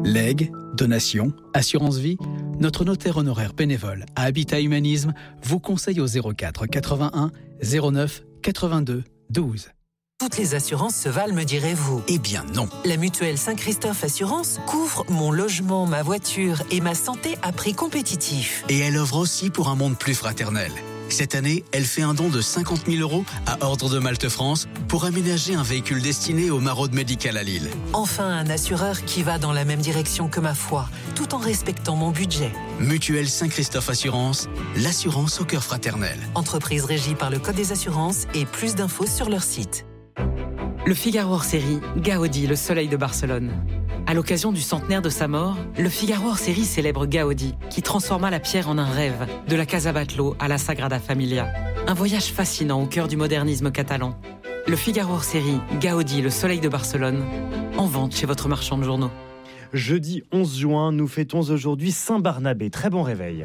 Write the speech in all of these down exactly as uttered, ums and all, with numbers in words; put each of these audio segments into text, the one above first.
Legs, donations, assurance vie, notre notaire honoraire bénévole à Habitat Humanisme vous conseille au zéro quatre quatre-vingt-un zéro neuf quatre-vingt-deux douze. Toutes les assurances se valent, me direz-vous. Eh bien non. La mutuelle Saint-Christophe Assurance couvre mon logement, ma voiture et ma santé à prix compétitif. Et elle œuvre aussi pour un monde plus fraternel. Cette année, elle fait un don de cinquante mille euros à Ordre de Malte France pour aménager un véhicule destiné aux maraudes médicales à Lille. Enfin, un assureur qui va dans la même direction que ma foi, tout en respectant mon budget. Mutuelle Saint-Christophe Assurance, l'assurance au cœur fraternel. Entreprise régie par le Code des assurances et plus d'infos sur leur site. Le Figaro hors série, Gaudi, le soleil de Barcelone. À l'occasion du centenaire de sa mort, le Figaro hors série célèbre Gaudi, qui transforma la pierre en un rêve, de la Casa Batlló à la Sagrada Familia. Un voyage fascinant au cœur du modernisme catalan. Le Figaro hors série, Gaudi, le soleil de Barcelone, en vente chez votre marchand de journaux. Jeudi onze juin, nous fêtons aujourd'hui Saint-Barnabé. Très bon réveil.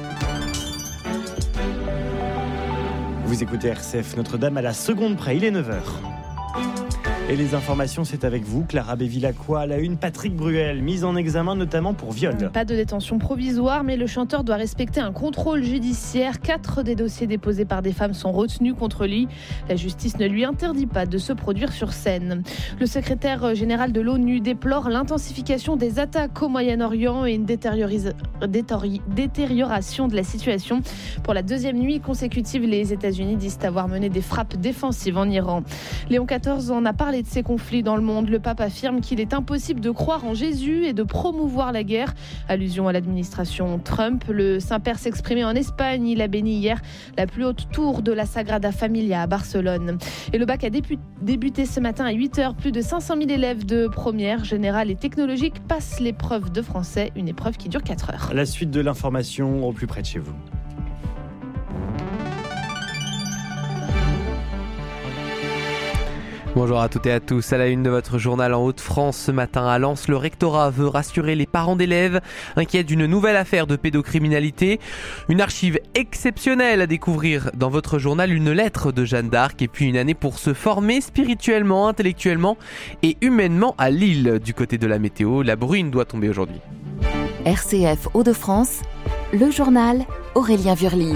Vous écoutez R C F Notre-Dame à la seconde près, il est neuf heures. Et les informations, c'est avec vous, Clara Bévilacqua. À la une, Patrick Bruel, mise en examen notamment pour viol. Pas de détention provisoire, mais le chanteur doit respecter un contrôle judiciaire. Quatre des dossiers déposés par des femmes sont retenus contre lui. La justice ne lui interdit pas de se produire sur scène. Le secrétaire général de l'ONU déplore l'intensification des attaques au Moyen-Orient et une détérioris- détéri- détérioration de la situation. Pour la deuxième nuit consécutive, les États-Unis disent avoir mené des frappes défensives en Iran. Léon quatorze en a parlé de ces conflits dans le monde. Le pape affirme qu'il est impossible de croire en Jésus et de promouvoir la guerre. Allusion à l'administration Trump. Le Saint-Père s'exprimait en Espagne. Il a béni hier la plus haute tour de la Sagrada Familia à Barcelone. Et le bac a débu- débuté ce matin à huit heures. Plus de cinq cent mille élèves de première, générale et technologique passent l'épreuve de français. Une épreuve qui dure quatre heures. La suite de l'information au plus près de chez vous. Bonjour à toutes et à tous. À la une de votre journal en Hauts-de-France ce matin à Lens, le rectorat veut rassurer les parents d'élèves inquiets d'une nouvelle affaire de pédocriminalité. Une archive exceptionnelle à découvrir dans votre journal, une lettre de Jeanne d'Arc et puis une année pour se former spirituellement, intellectuellement et humainement à Lille. Du côté de la météo, la bruine doit tomber aujourd'hui. R C F Hauts-de-France, le journal Aurélien Vurly.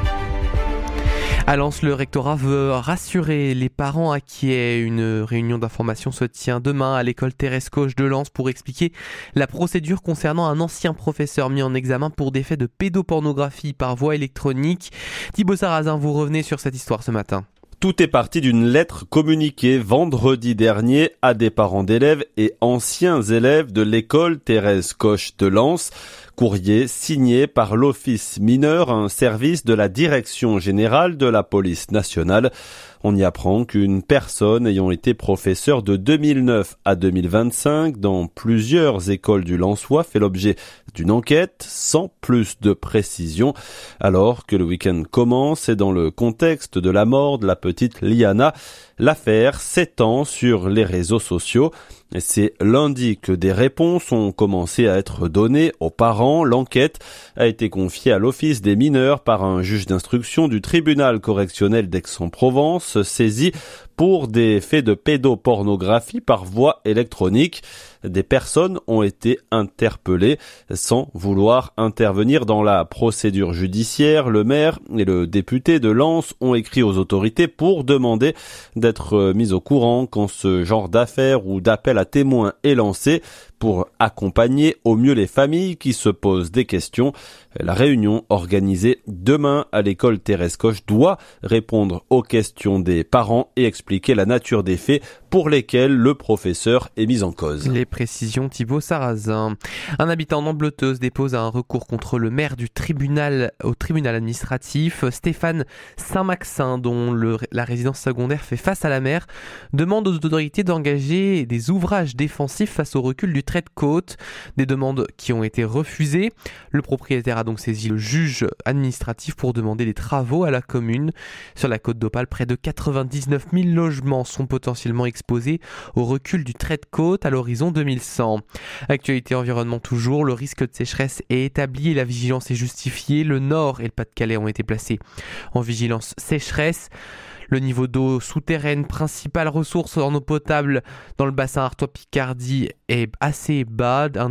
À Lens, le rectorat veut rassurer les parents inquiets. Une réunion d'information se tient demain à l'école Thérèse Coche de Lens pour expliquer la procédure concernant un ancien professeur mis en examen pour des faits de pédopornographie par voie électronique. Thibaut Sarrazin, vous revenez sur cette histoire ce matin. Tout est parti d'une lettre communiquée vendredi dernier à des parents d'élèves et anciens élèves de l'école Thérèse Coche de Lens. Courrier signé par l'Office mineur, un service de la Direction générale de la police nationale. On y apprend qu'une personne ayant été professeur de deux mille neuf à deux mille vingt-cinq dans plusieurs écoles du Lensois fait l'objet d'une enquête sans plus de précision. Alors que le week-end commence et dans le contexte de la mort de la petite Liana, l'affaire s'étend sur les réseaux sociaux. Et c'est lundi que des réponses ont commencé à être données aux parents. L'enquête a été confiée à l'Office des mineurs par un juge d'instruction du tribunal correctionnel d'Aix-en-Provence, saisi pour des faits de pédopornographie par voie électronique. Des personnes ont été interpellées sans vouloir intervenir dans la procédure judiciaire. Le maire et le député de Lens ont écrit aux autorités pour demander d'être mis au courant quand ce genre d'affaires ou d'appel à témoins est lancé pour accompagner au mieux les familles qui se posent des questions. La réunion organisée demain à l'école Thérèse Coche doit répondre aux questions des parents et expliquer la nature des faits pour lesquels le professeur est mis en cause. Les précisions Thibaut Sarrazin. Un habitant d'Ambleteuse dépose un recours contre le maire du tribunal au tribunal administratif. Stéphane Saint-Maxin, dont le, la résidence secondaire fait face à la mer, demande aux autorités d'engager des ouvrages défensifs face au recul du trait de côte. Des demandes qui ont été refusées. Le propriétaire a donc saisi le juge administratif pour demander des travaux à la commune. Sur la côte d'Opale, près de quatre-vingt-dix-neuf mille logements sont potentiellement exposés au recul du trait de côte à l'horizon deux mille cent. Actualité environnement toujours, le risque de sécheresse est établi et la vigilance est justifiée. Le Nord et le Pas-de-Calais ont été placés en vigilance sécheresse. Le niveau d'eau souterraine, principale ressource en eau potable dans le bassin Artois-Picardie, est assez bas.